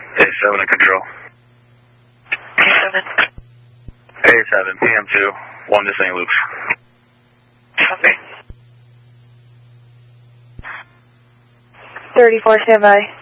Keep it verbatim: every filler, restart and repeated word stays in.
A seven in control. A seven. A seven, P M two, one to Saint Luke's. Copy. thirty-four, stand by.